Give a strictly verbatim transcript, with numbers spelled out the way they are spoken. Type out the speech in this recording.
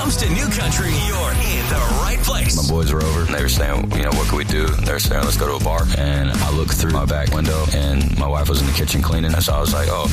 comes to new country, you're in the right place. My boys were over, and they were saying, you know, what can we do? They were saying, let's go to a bar. And I looked through my back window, and my wife was in the kitchen cleaning. And so I was like, oh,